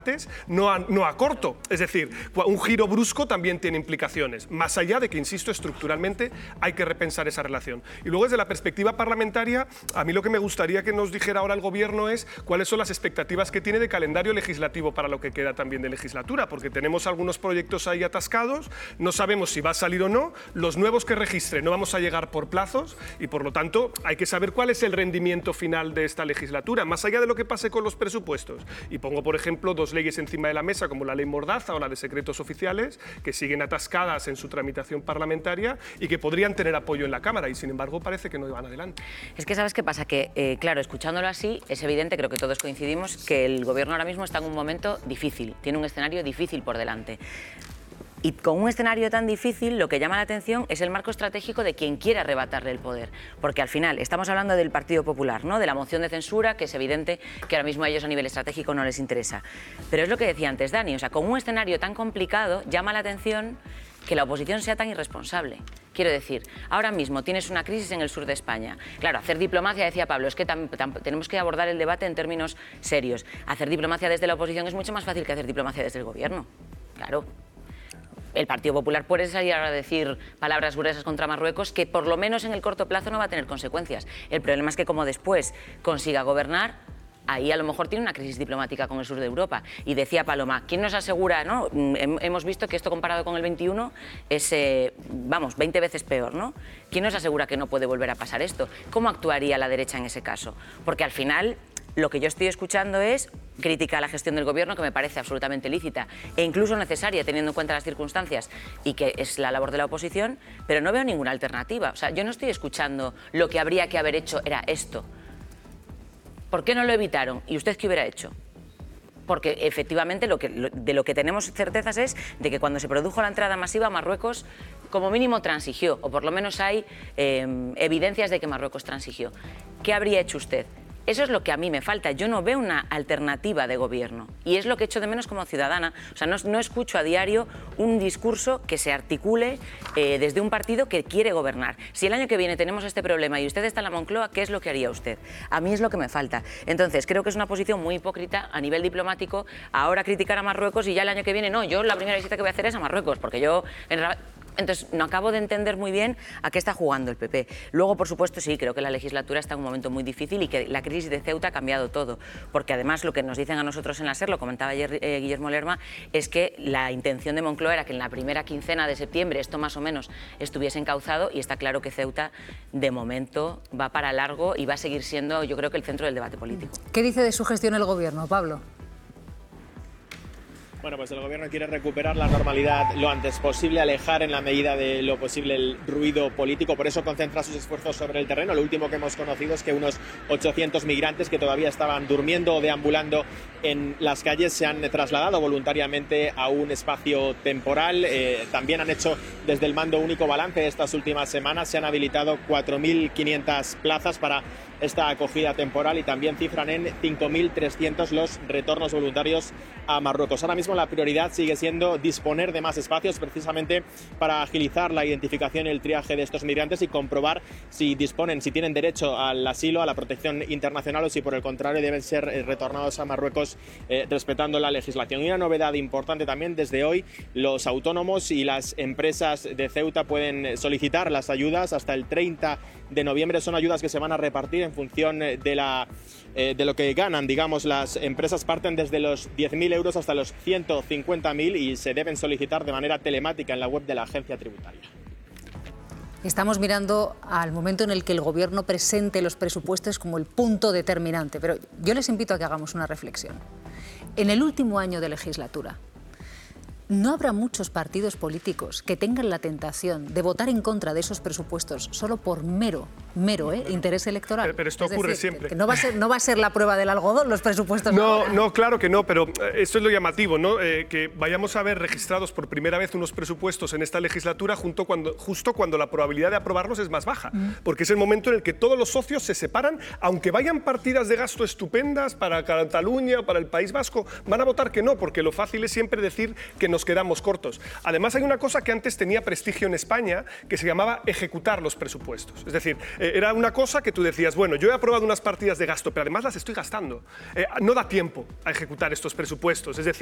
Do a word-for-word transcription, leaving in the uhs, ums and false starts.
No a, no a corto, es decir, un giro brusco también tiene implicaciones, más allá de que, insisto, estructuralmente hay que repensar esa relación. Y luego, desde la perspectiva parlamentaria, a mí lo que me gustaría que nos dijera ahora el Gobierno es cuáles son las expectativas que tiene de calendario legislativo para lo que queda también de legislatura, porque tenemos algunos proyectos ahí atascados, no sabemos si va a salir o no, los nuevos que registre no vamos a llegar por plazos y, por lo tanto, hay que saber cuál es el rendimiento final de esta legislatura, más allá de lo que pase con los presupuestos. Y pongo, por ejemplo, dos leyes encima de la mesa, como la ley Mordaza o la de secretos oficiales, que siguen atascadas en su tramitación parlamentaria y que podrían tener apoyo en la Cámara y, sin embargo, parece que no van adelante. Es que, ¿sabes qué pasa? Que, eh, claro, escuchándolo así, es evidente, creo que todos coincidimos, que el Gobierno ahora mismo está en un momento difícil, tiene un escenario difícil por delante. Y con un escenario tan difícil, lo que llama la atención es el marco estratégico de quien quiere arrebatarle el poder. Porque al final estamos hablando del Partido Popular, ¿no? De la moción de censura, que es evidente que ahora mismo a ellos a nivel estratégico no les interesa. Pero es lo que decía antes Dani, o sea, con un escenario tan complicado, llama la atención que la oposición sea tan irresponsable. Quiero decir, ahora mismo tienes una crisis en el sur de España. Claro, hacer diplomacia, decía Pablo, es que tam, tam, tenemos que abordar el debate en términos serios. Hacer diplomacia desde la oposición es mucho más fácil que hacer diplomacia desde el Gobierno. Claro. El Partido Popular puede salir ahora a decir palabras gruesas contra Marruecos que por lo menos en el corto plazo no va a tener consecuencias. El problema es que como después consiga gobernar, ahí a lo mejor tiene una crisis diplomática con el sur de Europa. Y decía Paloma, ¿quién nos asegura? ¿No? Hemos visto que esto comparado con el veintiuno es, eh, vamos, veinte veces peor, ¿no? ¿Quién nos asegura que no puede volver a pasar esto? ¿Cómo actuaría la derecha en ese caso? Porque al final lo que yo estoy escuchando es crítica a la gestión del Gobierno, que me parece absolutamente lícita e incluso necesaria teniendo en cuenta las circunstancias y que es la labor de la oposición, pero no veo ninguna alternativa. O sea, yo no estoy escuchando lo que habría que haber hecho era esto. ¿Por qué no lo evitaron? ¿Y usted qué hubiera hecho? Porque efectivamente lo que, de lo que tenemos certezas es de que cuando se produjo la entrada masiva, Marruecos como mínimo transigió, o por lo menos hay eh, evidencias de que Marruecos transigió. ¿Qué habría hecho usted? Eso es lo que a mí me falta. Yo no veo una alternativa de gobierno y es lo que echo de menos como ciudadana. O sea, no, no escucho a diario un discurso que se articule eh, desde un partido que quiere gobernar. Si el año que viene tenemos este problema y usted está en la Moncloa, ¿qué es lo que haría usted? A mí es lo que me falta. Entonces, creo que es una posición muy hipócrita a nivel diplomático ahora criticar a Marruecos y ya el año que viene no, yo la primera visita que voy a hacer es a Marruecos, porque yo... En Entonces, no acabo de entender muy bien a qué está jugando el P P. Luego, por supuesto, sí, creo que la legislatura está en un momento muy difícil y que la crisis de Ceuta ha cambiado todo. Porque además lo que nos dicen a nosotros en la SER, lo comentaba ayer eh, Guillermo Lerma, es que la intención de Moncloa era que en la primera quincena de septiembre esto más o menos estuviese encauzado y está claro que Ceuta, de momento, va para largo y va a seguir siendo, yo creo que, el centro del debate político. ¿Qué dice de su gestión el Gobierno, Pablo? Bueno, pues el Gobierno quiere recuperar la normalidad lo antes posible, alejar en la medida de lo posible el ruido político, por eso concentra sus esfuerzos sobre el terreno. Lo último que hemos conocido es que unos ochocientos migrantes que todavía estaban durmiendo o deambulando en las calles se han trasladado voluntariamente a un espacio temporal. Eh, también han hecho desde el mando único balance de estas últimas semanas, se han habilitado cuatro mil quinientas plazas para esta acogida temporal y también cifran en cinco mil trescientos los retornos voluntarios a Marruecos. Ahora mismo la prioridad sigue siendo disponer de más espacios precisamente para agilizar la identificación y el triaje de estos migrantes y comprobar si disponen, si tienen derecho al asilo, a la protección internacional o si por el contrario deben ser retornados a Marruecos eh, respetando la legislación. Y una novedad importante también, desde hoy los autónomos y las empresas de Ceuta pueden solicitar las ayudas hasta el treinta de noviembre. Son ayudas que se van a repartir en función de, la, eh, de lo que ganan, digamos. Las empresas parten desde los diez mil euros hasta los ciento cincuenta mil y se deben solicitar de manera telemática en la web de la agencia tributaria. Estamos mirando al momento en el que el Gobierno presente los presupuestos como el punto determinante, pero yo les invito a que hagamos una reflexión. En el último año de legislatura, no habrá muchos partidos políticos que tengan la tentación de votar en contra de esos presupuestos solo por mero, mero ¿eh? interés electoral. Pero, pero esto es ocurre decir, siempre. Que no, va a ser, no va a ser la prueba del algodón los presupuestos. No, ahora. no, claro que no, pero esto es lo llamativo, ¿no? Eh, que vayamos a ver registrados por primera vez unos presupuestos en esta legislatura junto cuando, justo cuando la probabilidad de aprobarlos es más baja, mm. porque es el momento en el que todos los socios se separan, aunque vayan partidas de gasto estupendas para Cataluña, para el País Vasco, van a votar que no, porque lo fácil es siempre decir que nos quedamos cortos. Además, hay una cosa que antes tenía prestigio en España, que se llamaba ejecutar los presupuestos. Es decir, eh, era una cosa que tú decías, bueno, yo he aprobado unas partidas de gasto, pero además las estoy gastando. Eh, no da tiempo a ejecutar estos presupuestos. Es decir,